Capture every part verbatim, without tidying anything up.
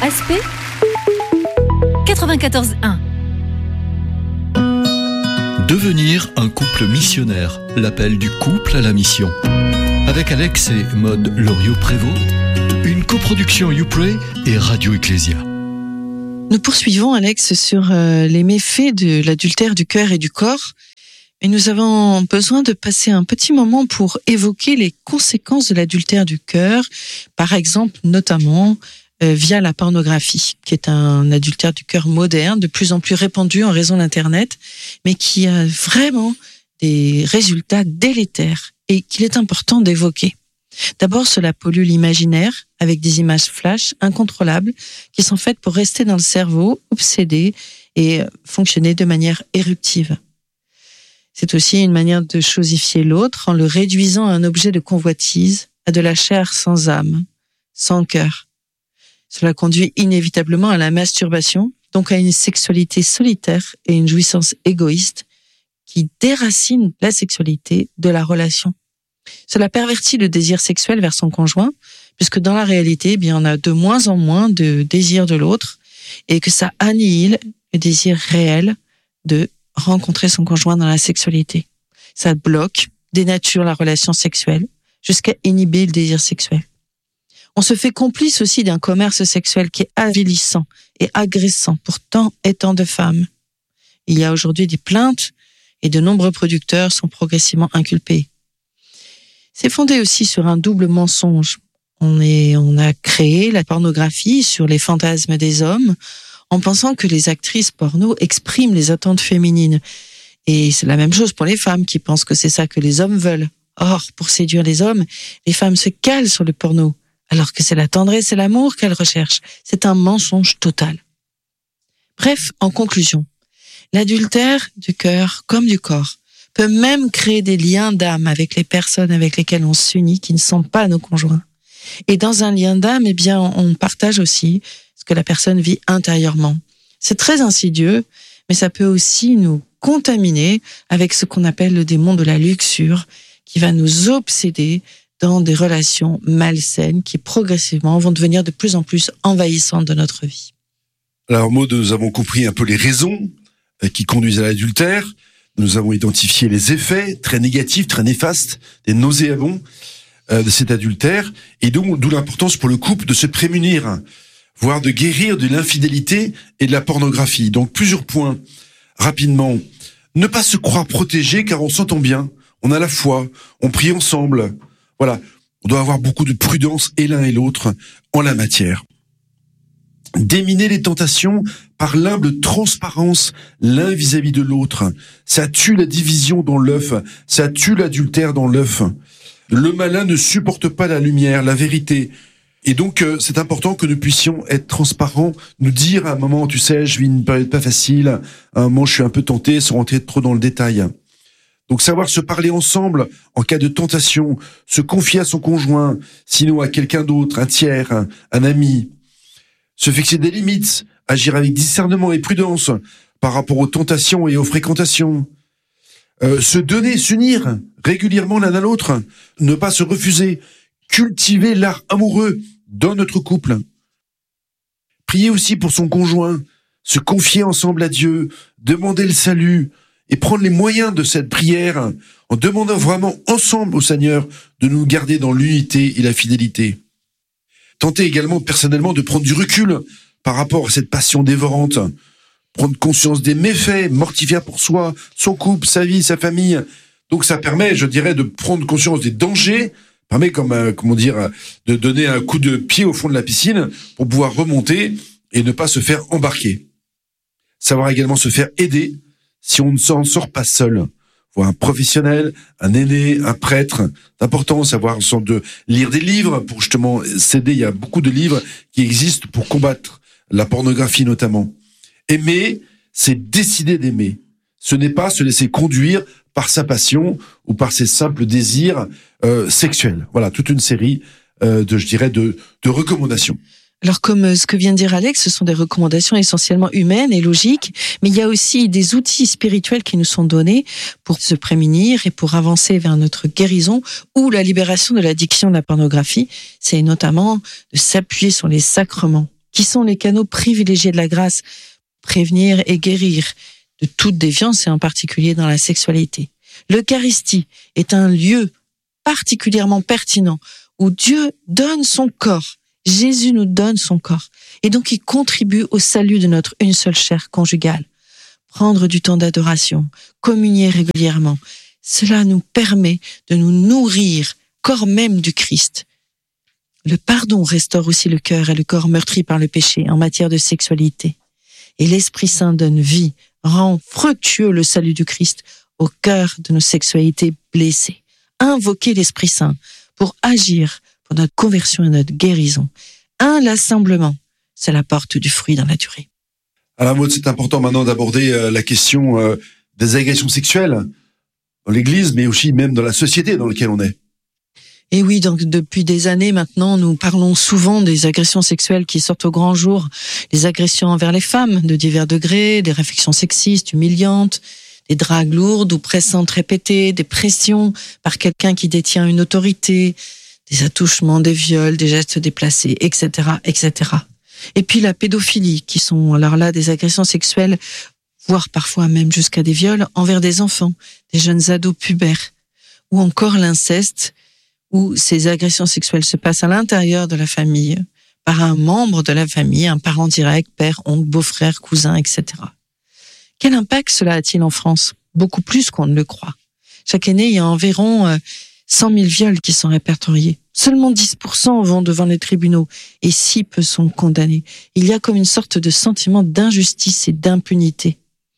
A S P quatre-vingt-quatorze un. Devenir un couple missionnaire, l'appel du couple à la mission. Avec Alex et Maude Loriot-Prévost, une coproduction YouPray et Radio Ecclésia. Nous poursuivons, Alex, sur euh, les méfaits de l'adultère du cœur et du corps. Et nous avons besoin de passer un petit moment pour évoquer les conséquences de l'adultère du cœur, par exemple, notamment euh, via la pornographie, qui est un adultère du cœur moderne, de plus en plus répandu en raison d'Internet, mais qui a vraiment des résultats délétères et qu'il est important d'évoquer. D'abord, cela pollue l'imaginaire avec des images flash incontrôlables qui sont faites pour rester dans le cerveau, obséder et fonctionner de manière éruptive. C'est aussi une manière de chosifier l'autre en le réduisant à un objet de convoitise, à de la chair sans âme, sans cœur. Cela conduit inévitablement à la masturbation, donc à une sexualité solitaire et une jouissance égoïste qui déracine la sexualité de la relation. Cela pervertit le désir sexuel vers son conjoint, puisque dans la réalité, eh bien, on a de moins en moins de désir de l'autre et que ça annihile le désir réel de rencontrer son conjoint dans la sexualité. Ça bloque, dénature la relation sexuelle jusqu'à inhiber le désir sexuel. On se fait complice aussi d'un commerce sexuel qui est avilissant et agressant pour tant et tant de femmes. Il y a aujourd'hui des plaintes et de nombreux producteurs sont progressivement inculpés. C'est fondé aussi sur un double mensonge. On est, on a créé la pornographie sur les fantasmes des hommes en pensant que les actrices porno expriment les attentes féminines. Et c'est la même chose pour les femmes qui pensent que c'est ça que les hommes veulent. Or, pour séduire les hommes, les femmes se calent sur le porno, alors que c'est la tendresse et l'amour qu'elles recherchent. C'est un mensonge total. Bref, en conclusion, l'adultère du cœur comme du corps peut même créer des liens d'âme avec les personnes avec lesquelles on s'unit qui ne sont pas nos conjoints. Et dans un lien d'âme, eh bien, on partage aussi ce que la personne vit intérieurement. C'est très insidieux, mais ça peut aussi nous contaminer avec ce qu'on appelle le démon de la luxure, qui va nous obséder dans des relations malsaines qui progressivement vont devenir de plus en plus envahissantes de notre vie. Alors Maud, nous avons compris un peu les raisons qui conduisent à l'adultère. Nous avons identifié les effets très négatifs, très néfastes, des nauséabonds euh, de cet adultère, et donc d'où l'importance pour le couple de se prémunir, voire de guérir de l'infidélité et de la pornographie. Donc plusieurs points, rapidement. Ne pas se croire protégé car on s'entend bien, on a la foi, on prie ensemble. Voilà, on doit avoir beaucoup de prudence et l'un et l'autre en la matière. Déminer les tentations par l'humble transparence l'un vis-à-vis de l'autre. Ça tue la division dans l'œuf, ça tue l'adultère dans l'œuf. Le malin ne supporte pas la lumière, la vérité. Et donc, euh, c'est important que nous puissions être transparents, nous dire à un moment, tu sais, je vis une période pas facile, à un moment, je suis un peu tenté, sans rentrer trop dans le détail. Donc, savoir se parler ensemble en cas de tentation, se confier à son conjoint, sinon à quelqu'un d'autre, un tiers, un, un ami. Se fixer des limites, agir avec discernement et prudence par rapport aux tentations et aux fréquentations. Euh, se donner, s'unir régulièrement l'un à l'autre, ne pas se refuser, cultiver l'art amoureux dans notre couple. Prier aussi pour son conjoint, se confier ensemble à Dieu, demander le salut et prendre les moyens de cette prière en demandant vraiment ensemble au Seigneur de nous garder dans l'unité et la fidélité. Tenter également personnellement de prendre du recul par rapport à cette passion dévorante, prendre conscience des méfaits mortifères pour soi, son couple, sa vie, sa famille. Donc ça permet, je dirais, de prendre conscience des dangers, permet comme euh, comment dire, de donner un coup de pied au fond de la piscine pour pouvoir remonter et ne pas se faire embarquer. Savoir également se faire aider si on ne s'en sort pas seul. Voir un professionnel, un aîné, un prêtre. C'est important, savoir de lire des livres pour justement s'aider. Il y a beaucoup de livres qui existent pour combattre la pornographie notamment. Aimer, c'est décider d'aimer. Ce n'est pas se laisser conduire par sa passion ou par ses simples désirs euh, sexuels. Voilà, toute une série euh, de, je dirais, de, de recommandations. Alors, comme ce que vient de dire Alex, ce sont des recommandations essentiellement humaines et logiques, mais il y a aussi des outils spirituels qui nous sont donnés pour se prémunir et pour avancer vers notre guérison ou la libération de l'addiction de la pornographie. C'est notamment de s'appuyer sur les sacrements. qui sont les canaux privilégiés de la grâce, prévenir et guérir de toute déviance et en particulier dans la sexualité. L'Eucharistie est un lieu particulièrement pertinent où Dieu donne son corps. Jésus nous donne son corps. Et donc, il contribue au salut de notre une seule chair conjugale. Prendre du temps d'adoration, communier régulièrement, cela nous permet de nous nourrir, corps même du Christ. Le pardon restaure aussi le cœur et le corps meurtri par le péché en matière de sexualité. Et l'Esprit Saint donne vie, rend fructueux le salut du Christ au cœur de nos sexualités blessées. Invoquer l'Esprit Saint pour agir pour notre conversion et notre guérison. Inlassablement, cela porte du fruit dans la durée. Alors Maud, c'est important maintenant d'aborder euh, la question euh, des agressions sexuelles dans l'Église, mais aussi même dans la société dans laquelle on est. Et oui, donc depuis des années maintenant, nous parlons souvent des agressions sexuelles qui sortent au grand jour, les agressions envers les femmes de divers degrés, des réflexions sexistes, humiliantes, des dragues lourdes ou pressantes répétées, des pressions par quelqu'un qui détient une autorité, des attouchements, des viols, des gestes déplacés, et cetera, et cetera. Et puis la pédophilie, qui sont alors là des agressions sexuelles, voire parfois même jusqu'à des viols envers des enfants, des jeunes ados pubères, ou encore l'inceste, où ces agressions sexuelles se passent à l'intérieur de la famille, par un membre de la famille, un parent direct, père, oncle, beau-frère, cousin, et cetera. Quel impact cela a-t-il en France ? Beaucoup plus qu'on ne le croit. Chaque année, il y a environ cent mille viols qui sont répertoriés. Seulement dix pour cent vont devant les tribunaux et si peu sont condamnés. Il y a comme une sorte de sentiment d'injustice et d'impunité.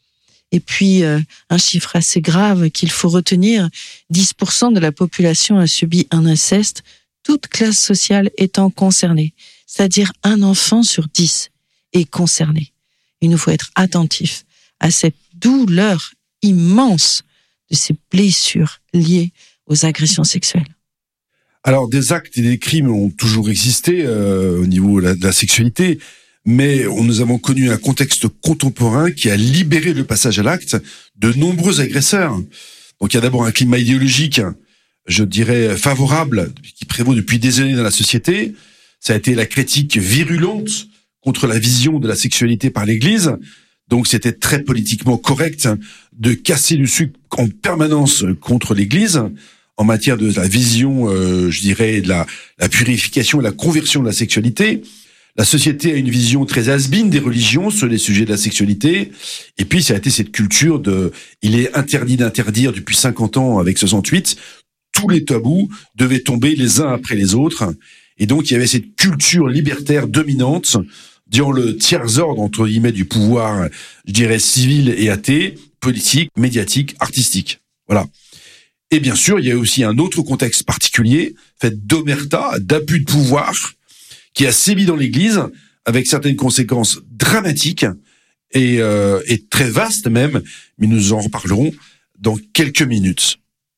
Et puis, euh, un chiffre assez grave qu'il faut retenir, dix pour cent de la population a subi un inceste, toute classe sociale étant concernée, c'est-à-dire un enfant sur dix est concerné. Il nous faut être attentifs à cette douleur immense de ces blessures liées aux agressions sexuelles. Alors, des actes et des crimes ont toujours existé euh, au niveau de la, de la sexualité, mais on, nous avons connu un contexte contemporain qui a libéré le passage à l'acte de nombreux agresseurs. Donc, il y a d'abord un climat idéologique, je dirais, favorable, qui prévaut depuis des années dans la société. Ça a été la critique virulente contre la vision de la sexualité par l'Église. Donc, c'était très politiquement correct de casser le sucre en permanence contre l'Église en matière de la vision, euh, je dirais, de la, la purification et la conversion de la sexualité. La société a une vision très has-been des religions sur les sujets de la sexualité. Et puis, ça a été cette culture de « il est interdit d'interdire » depuis cinquante ans avec soixante-huit. Tous les tabous devaient tomber les uns après les autres. Et donc, il y avait cette culture libertaire dominante dans le tiers-ordre, entre guillemets, du pouvoir, je dirais, civil et athée, politique, médiatique, artistique. Voilà. Et bien sûr, il y a aussi un autre contexte particulier, fait d'omerta, d'abus de pouvoir, qui a sévi dans l'Église, avec certaines conséquences dramatiques et, euh, et très vastes même, mais nous en reparlerons dans quelques minutes.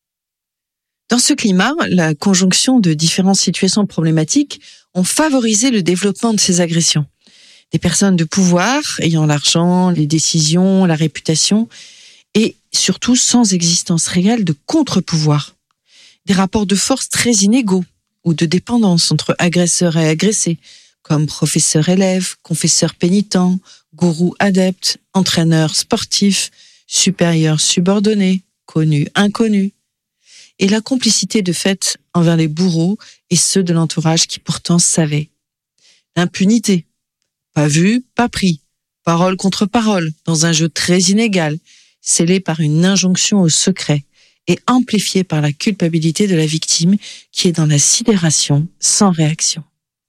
Dans ce climat, la conjonction de différentes situations problématiques ont favorisé le développement de ces agressions. Des personnes de pouvoir, ayant l'argent, les décisions, la réputation, et surtout sans existence réelle de contre-pouvoir. Des rapports de force très inégaux ou de dépendance entre agresseurs et agressés, comme professeur-élève, confesseur-pénitent, gourou-adepte, entraîneur sportif, supérieur-subordonné, connu-inconnu. Et la complicité de fait envers les bourreaux et ceux de l'entourage qui pourtant savaient. L'impunité. Pas vu, pas pris. Parole contre parole, dans un jeu très inégal, scellé par une injonction au secret et amplifié par la culpabilité de la victime qui est dans la sidération sans réaction.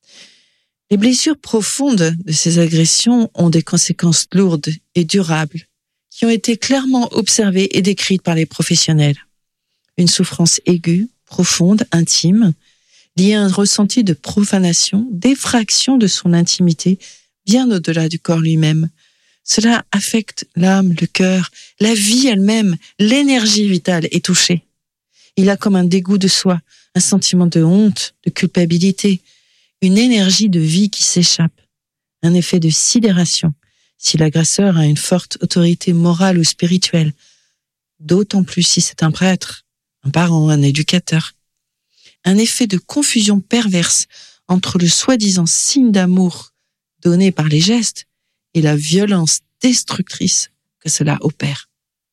Les blessures profondes de ces agressions ont des conséquences lourdes et durables qui ont été clairement observées et décrites par les professionnels. Une souffrance aiguë, profonde, intime, liée à un ressenti de profanation, d'effraction de son intimité, bien au-delà du corps lui-même. Cela affecte l'âme, le cœur, la vie elle-même, l'énergie vitale est touchée. Il a comme un dégoût de soi, un sentiment de honte, de culpabilité, une énergie de vie qui s'échappe, un effet de sidération si l'agresseur a une forte autorité morale ou spirituelle, d'autant plus si c'est un prêtre, un parent, un éducateur. Un effet de confusion perverse entre le soi-disant signe d'amour donnée par les gestes et la violence destructrice que cela opère.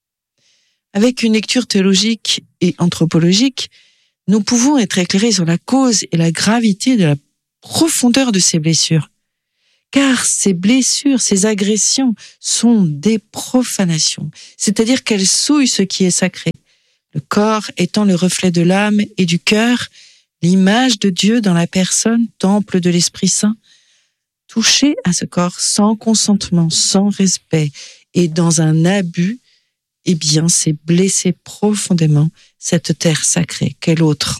Avec une lecture théologique et anthropologique, nous pouvons être éclairés sur la cause et la gravité de la profondeur de ces blessures. Car ces blessures, ces agressions sont des profanations, c'est-à-dire qu'elles souillent ce qui est sacré. Le corps étant le reflet de l'âme et du cœur, l'image de Dieu dans la personne, temple de l'Esprit Saint, toucher à ce corps sans consentement, sans respect et dans un abus, eh bien, c'est blesser profondément cette terre sacrée qu'est l'autre.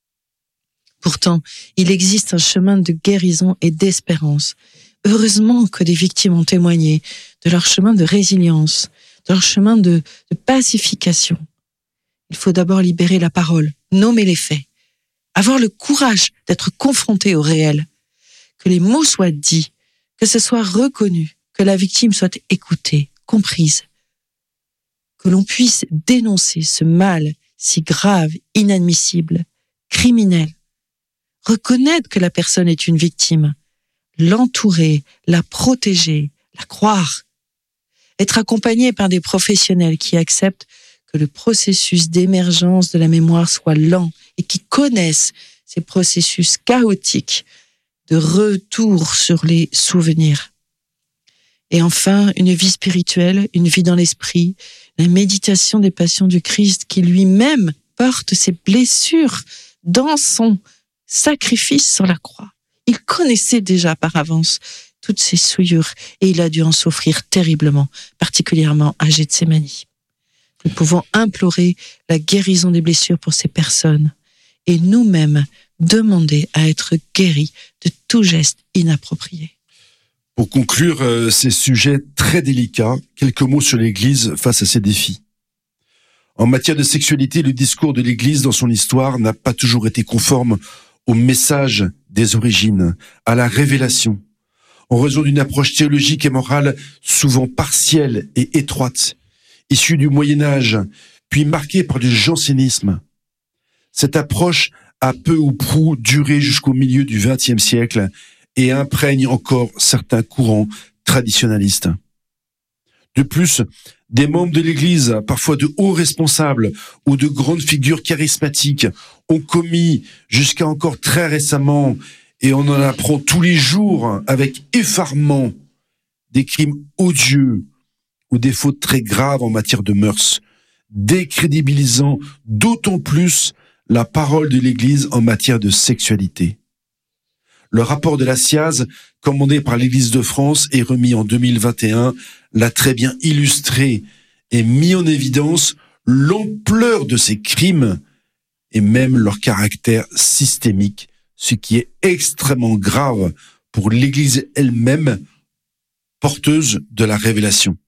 Pourtant, il existe un chemin de guérison et d'espérance. Heureusement que des victimes ont témoigné de leur chemin de résilience, de leur chemin de, de pacification. Il faut d'abord libérer la parole, nommer les faits, avoir le courage d'être confronté au réel, que les mots soient dits, que ce soit reconnu, que la victime soit écoutée, comprise, que l'on puisse dénoncer ce mal si grave, inadmissible, criminel, reconnaître que la personne est une victime, l'entourer, la protéger, la croire, être accompagné par des professionnels qui acceptent que le processus d'émergence de la mémoire soit lent et qui connaissent ces processus chaotiques de retour sur les souvenirs. Et enfin, une vie spirituelle, une vie dans l'esprit, la méditation des passions du Christ qui lui-même porte ses blessures dans son sacrifice sur la croix. Il connaissait déjà par avance toutes ces souillures et il a dû en souffrir terriblement, particulièrement à Gethsémani. Nous pouvons implorer la guérison des blessures pour ces personnes et nous-mêmes demander à être guéris de tout geste inapproprié. Pour conclure euh, ces sujets très délicats, quelques mots sur l'Église face à ces défis. En matière de sexualité, le discours de l'Église dans son histoire n'a pas toujours été conforme au message des origines, à la révélation, en raison d'une approche théologique et morale souvent partielle et étroite, issue du Moyen-Âge, puis marquée par du jansénisme. Cette approche a peu ou prou duré jusqu'au milieu du vingtième siècle et imprègne encore certains courants traditionalistes. De plus, des membres de l'Église, parfois de hauts responsables ou de grandes figures charismatiques, ont commis, jusqu'à encore très récemment, et on en apprend tous les jours avec effarement, des crimes odieux ou des fautes très graves en matière de mœurs, décrédibilisant d'autant plus la parole de l'Église en matière de sexualité. Le rapport de la C I A Z, commandé par l'Église de France et remis en deux mille vingt et un, l'a très bien illustré et mis en évidence l'ampleur de ces crimes et même leur caractère systémique, ce qui est extrêmement grave pour l'Église elle-même, porteuse de la révélation.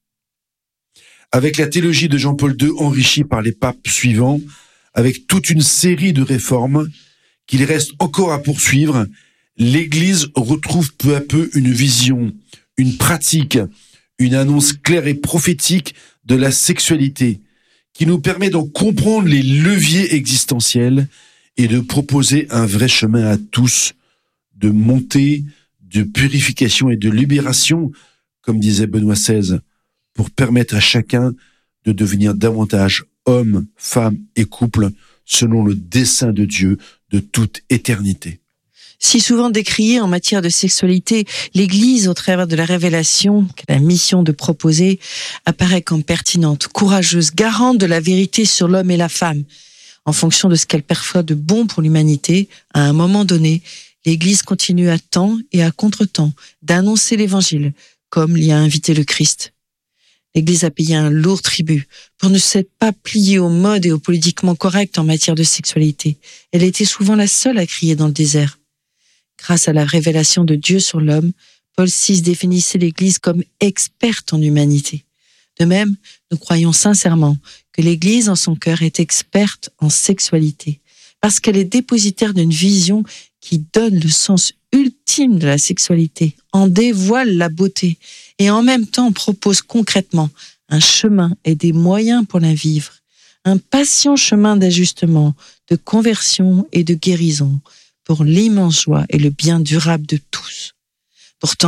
Avec la théologie de Jean-Paul deux enrichie par les papes suivants, avec toute une série de réformes qu'il reste encore à poursuivre, l'Église retrouve peu à peu une vision, une pratique, une annonce claire et prophétique de la sexualité, qui nous permet d'en comprendre les leviers existentiels et de proposer un vrai chemin à tous, de montée, de purification et de libération, comme disait Benoît seize, pour permettre à chacun de devenir davantage homme, femme et couple, selon le dessein de Dieu de toute éternité. Si souvent décriée en matière de sexualité, l'Église, au travers de la révélation qu'elle a mission de proposer, apparaît comme pertinente, courageuse, garante de la vérité sur l'homme et la femme. En fonction de ce qu'elle perçoit de bon pour l'humanité, à un moment donné, l'Église continue à temps et à contre-temps d'annoncer l'Évangile, comme l'y a invité le Christ. L'Église a payé un lourd tribut pour ne s'être pas pliée aux modes et au politiquement correct en matière de sexualité. Elle était souvent la seule à crier dans le désert. Grâce à la révélation de Dieu sur l'homme, Paul six définissait l'Église comme experte en humanité. De même, nous croyons sincèrement que l'Église en son cœur est experte en sexualité, parce qu'elle est dépositaire d'une vision qui donne le sens ultime de la sexualité, en dévoile la beauté et en même temps propose concrètement un chemin et des moyens pour la vivre, un patient chemin d'ajustement, de conversion et de guérison, pour l'immense joie et le bien durable de tous. Pourtant,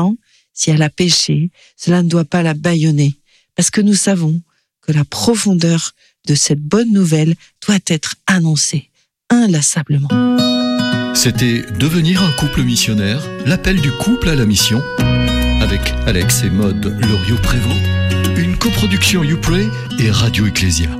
si elle a péché, cela ne doit pas la bâillonner, parce que nous savons que la profondeur de cette bonne nouvelle doit être annoncée inlassablement. C'était Devenir un couple missionnaire, l'appel du couple à la mission, avec Alex et Maude Loriot-Prévost, une coproduction YouPray et Radio Ecclésia.